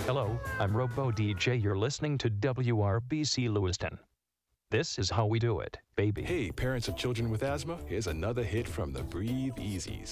Hello, I'm Robo DJ. You're listening to WRBC Lewiston. This is how we do it, baby. Hey, parents of children with asthma, here's another hit from the Breathe Easies.